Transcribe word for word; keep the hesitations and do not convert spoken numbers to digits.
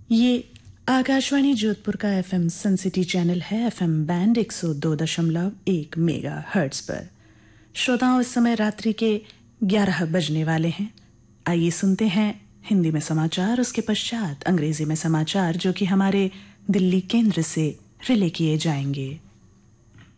ये आकाशवाणी जोधपुर का एफएम सन city channel है। एफएम बैंड एक सौ दो दशमलव एक मेगा हर्ट्ज पर। श्रोताओं, इस समय रात्रि के ग्यारह बजने वाले हैं। आइए सुनते हैं हिंदी में समाचार, उसके पश्चात अंग्रेजी में समाचार जो कि हमारे दिल्ली केंद्र से रिले किए जाएंगे।